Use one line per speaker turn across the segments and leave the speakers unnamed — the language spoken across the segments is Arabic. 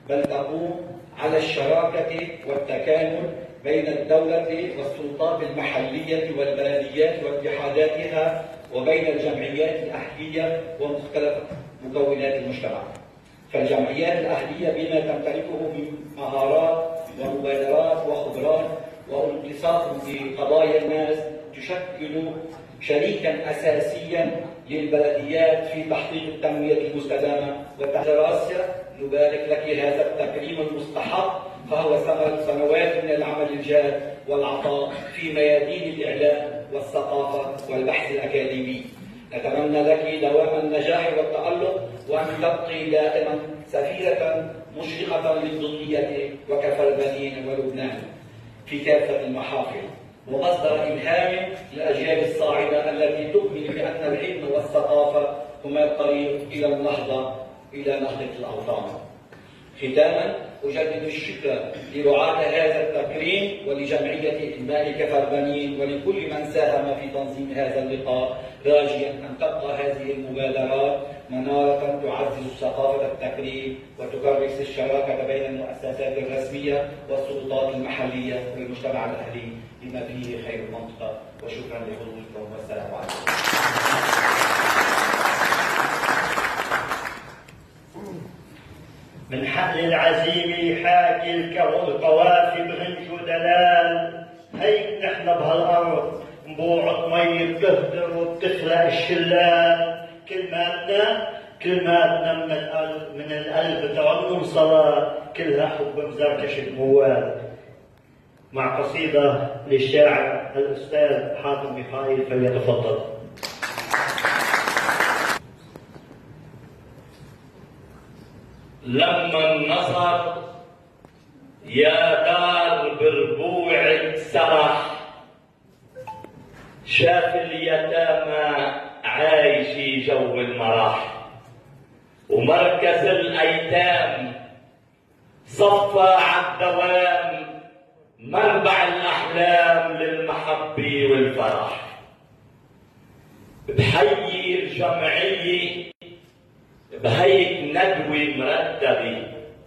بل تقوم على الشراكة والتكامل بين الدولة والسلطات المحلية والبلديات واتحاداتها وبين الجمعيات الأهلية ومختلف مكونات المجتمع. فالجمعيات الأهلية بما تمتلكه من مهارات ومبادرات وخبرات وانتصاف في قضايا الناس تشكل شريكا أساسيا للبلديات في تحقيق التنمية المستدامة والتحرير. نبارك لك هذا التكريم المستحق، فهو ثمرة سنوات من العمل الجاد والعطاء في ميادين الإعلام والثقافة والبحث الأكاديمي. نتمنى لك دوام النجاح والتألق، وأن تبقي دائما سفيرة مشرقة للدنيا وكفربنين ولبنان في كافة المحافل، ومصدر إلهام للأجيال الصاعدة التي تؤمن بأن العلم والثقافة هما الطريق إلى نهضة الأوطان. ختاما أجدد الشكر لرعاة هذا التكريم ولجمعية إنماء كفربنين ولكل من ساهم في تنظيم هذا اللقاء، راجيا أن تبقى هذه المبادرات منارة تعزز ثقافة التكريم وتكرس الشراكة بين المؤسسات الرسمية والسلطات المحلية والمجتمع الأهلي بما فيه خير المنطقة. وشكرا لحضوركم والسلام عليكم.
من حقل العزيمة حاكي القوافي بغنج ودلال، هيك نحن بهالأرض نبوعة مي بتهدر وبتخلق الشلال. كلماتنا من القلب ترنم صلاة، كلها حب مزركش الموال. مع قصيدة للشاعر الأستاذ حاتم ميخائيل، فليتفضل.
لما النصر يا دار بربوعك سرح، شاف اليتامى عايشي جو المرح، ومركز الأيتام صفى عالدوام منبع الأحلام للمحبة والفرح. بحيي الجمعية بهيك ندوة مرتبة،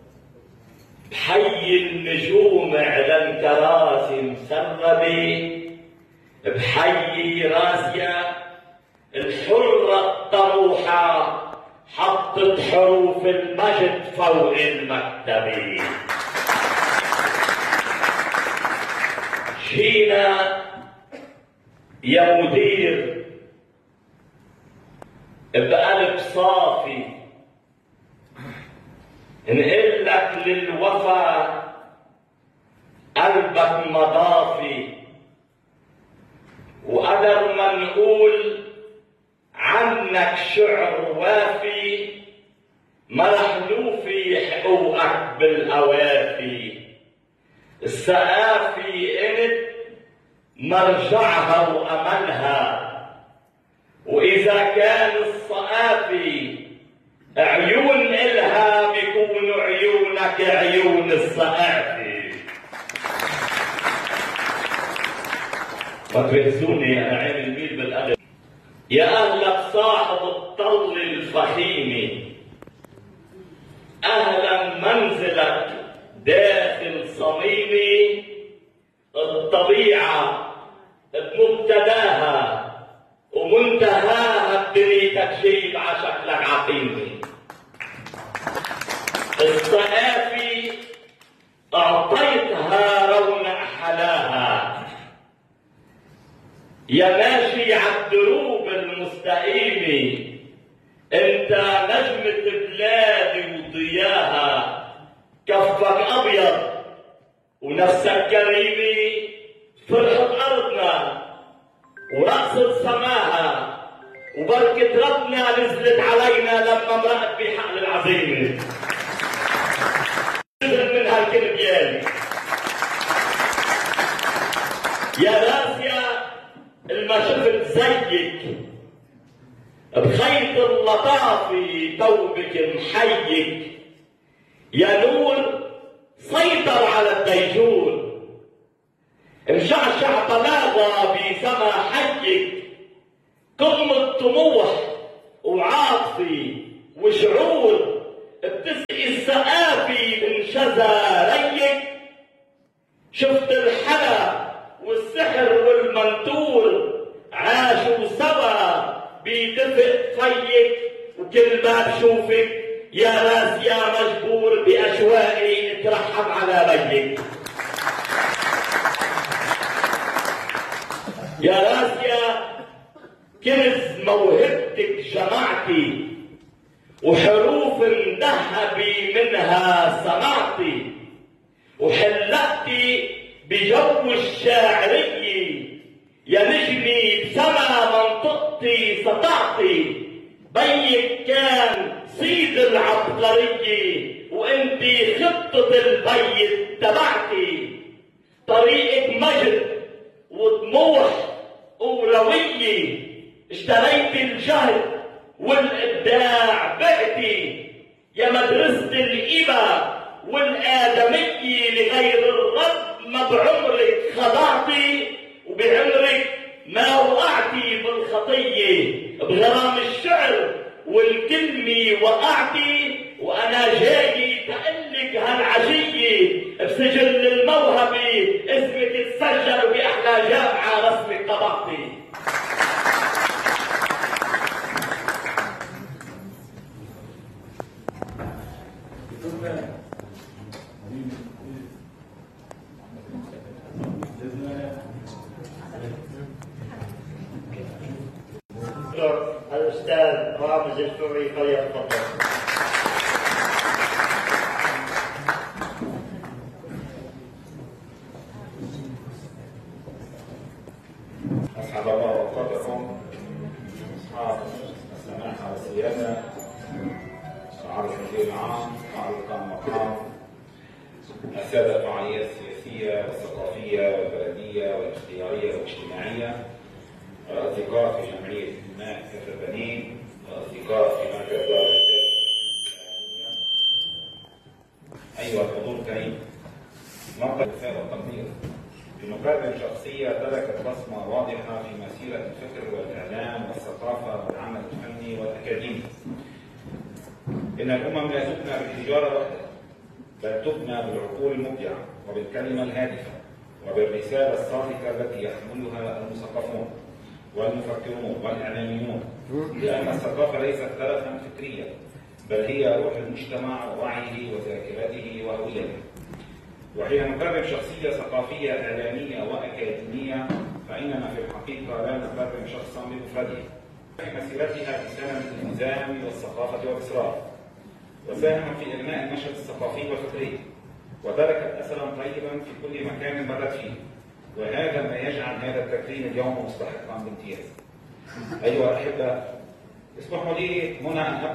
بحيي النجوم على الكراسي مسربة، بحيي راسيا الحرة الطروحة حطت حروف المجد فوق المكتبة. جينا يا مدير بقلب صافي نقول لك للوفا قلبك مضافي، وقدر ما نقول عنك شعر وافي، ما رح نوفي حقوقك بالأوافي. السقافي انت مرجعها وأملها، وإذا كان الصقافي عيون إلها بيكون عيونك عيون الصقافي. فتركزوني أنا عين الميل بالقلب. يا أهلك صاحب الطل الفخيمة، أهلا منزلك داخل صميمي، الطبيعة بمبتداها ومنتهاها بدنيتك جيب عشكلك عقيمة. الصقافي أعطيتها رونق حلاها، يا ماشي عالدروب المستقيمة، انت نجمة بلادي وضياها. كفك أبيض ونفسك كريمة، فرحة أرضنا ورقصة سماها، وبركة ربنا نزلت علينا لما امرأت بحقل العزيمة. من هالكلميان يا راسيا الما شفت زيك بخيط اللطافي توبك محيك، يا نور سيطر على الديجور، مشعشع طلاقة بسما حجك، قمة طموح وعاطفي وشعور بتسقي السقافي الشذا ريك، شفت الحلا والسحر والمنتور عاشوا سوا بيدفق فيك، وكل ما بشوفك يا راس يا مجبور بأشواقي اترحم على بيك. يا راسيا كنز موهبتك جمعتي، وحروف ذهبي منها سمعتي، وحلقتي بجو الشاعرية، يا نجمي بسما منطقتي سطعتي. بيك كان صيد العبقرية، وانتي خطة البيت تبعتي. طريقك مجد وطموح وروية، اشتريت الجهد والإبداع بعتي. يا مدرسة الإبا والآدمية لغير الرب، ما بعمرك خضعتي وبعمرك ما وقعتي بالخطية. بغرام الشعر والكلمة وقعتي، وأنا جاي تقلك هالعشية بسجل الموهبة اسمك تسجل بأحلى جامعة رسمك طبعتي.
الأستاذ رامز الفوري فليتفضل.
أسعد الله أوقاتكم أصحاب السماحة والسيادة، معالي المدير العام، معالي القائم المقام، السادة الفعاليات السياسية والثقافية والبلدية والاختيارية والاجتماعية، الأصدقاء في جمعية ماء كفر بنين، الأصدقاء في مركز دار الإرشاد الإسلامية، أيها الحضور الكريم، نقل الوفاء والتقدير بمقابل شخصية تركت بصمة واضحة في مسيرة الفكر والإعلام والثقافة والعمل الفني والأكاديمي. إن الأمم لا تبنى بالحجارة وحدها، بل تبنى بالعقول المبدعة وبالكلمة الهادفة وبالرسالة الصادقة التي يحملها المثقفون والمفكرون والإعلاميون، لأن الثقافة ليست ترفا فكريا، بل هي روح المجتمع ووعيه وذاكرته وهويته. وحين نكرم شخصية ثقافية إعلامية وأكاديمية، فإننا في الحقيقة لا نكرم شخصا بمفرده. في مسيرتها بسنة الالتزام والثقافة والإصرار، وساهم في إبناء النشاط الثقافي والفكري، وتركت أثرا طيبا في كل مكان مرت فيه، وهذا ما يجعل هذا التكريم اليوم مستحقا بامتياز. أيها الأحبة، اسمحوا لي هنا أن